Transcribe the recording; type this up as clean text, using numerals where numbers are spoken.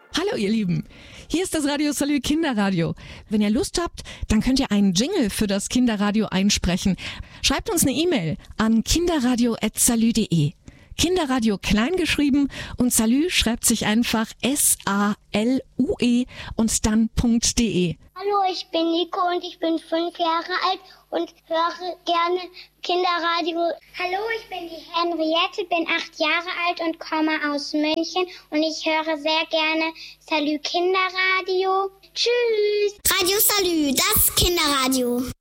Hallo ihr Lieben, hier ist das Radio Salü Kinderradio. Wenn ihr Lust habt, dann könnt ihr einen Jingle für das Kinderradio einsprechen. Schreibt uns eine E-Mail an kinderradio@salü.de. Kinderradio klein geschrieben und Salü schreibt sich einfach SALUE und dann .de. Hallo, ich bin Nico und ich bin 5 Jahre alt und höre gerne Kinderradio. Hallo, ich bin die Henriette, bin 8 Jahre alt und komme aus München und ich höre sehr gerne Salü Kinderradio. Tschüss! Radio Salü, das Kinderradio.